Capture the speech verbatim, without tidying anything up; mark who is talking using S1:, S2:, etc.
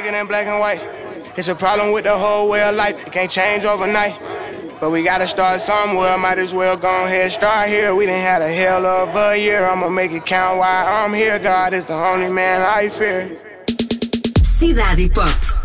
S1: bigger than black and white. It's a problem with the whole way of life. It can't change overnight. But we gotta start somewhere. Might as well go ahead, start here. We done had a hell of a year. I'ma make it count while I'm here. God is the only man I fear.
S2: Cidade Pop.